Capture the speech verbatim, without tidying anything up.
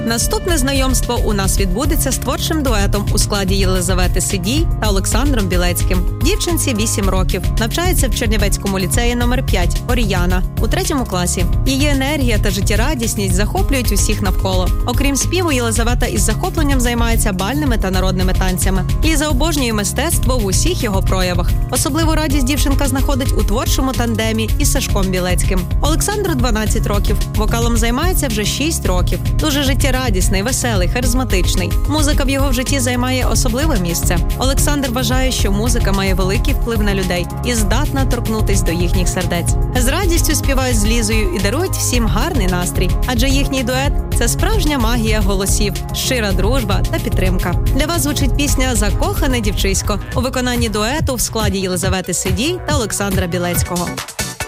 Наступне знайомство у нас відбудеться з творчим дуетом у складі Єлизавети Сидій та Олександром Білецьким. Дівчинці вісім років. Навчається в Чернівецькому ліцеї номер п'ять Оріяна у третьому класі. Її енергія та життєрадісність захоплюють усіх навколо. Окрім співу, Єлизавета із захопленням займається бальними та народними танцями. Ліза обожнює мистецтво в усіх його проявах. Особливу радість дівчинка знаходить у творчому тандемі із Сашком Білецьким. Олександру дванадцять років. Вокалом займається вже шість років. Дуже життєрадісний, веселий, харизматичний. Музика в його в житті займає особливе місце. Олександр вважає, що музика має великий вплив на людей і здатна торкнутись до їхніх сердець. З радістю співають з Лізою і дарують всім гарний настрій, адже їхній дует – це справжня магія голосів, щира дружба та підтримка. Для вас звучить пісня «Закохане дівчисько» у виконанні дуету в складі Єлизавети Сидій та Олександра Білецького.